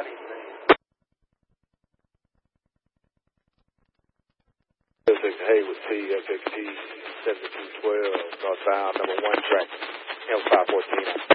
Haywood CFXT 7212, northbound, number 1 track, L514.